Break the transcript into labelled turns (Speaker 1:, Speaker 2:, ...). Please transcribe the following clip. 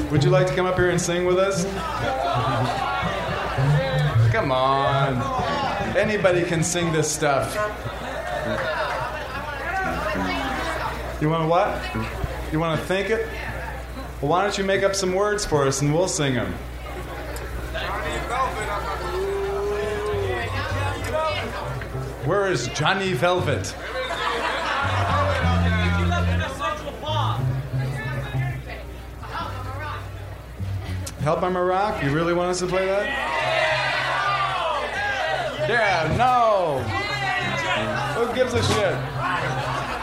Speaker 1: Would you like to come up here and sing with us? Come on. Anybody can sing this stuff. You want to what? You want to think it? Well, why don't you make up some words for us and we'll sing them. Where is Johnny Velvet? Help I'm a Rock? You really want us to play that? Yeah, no. Who gives a shit?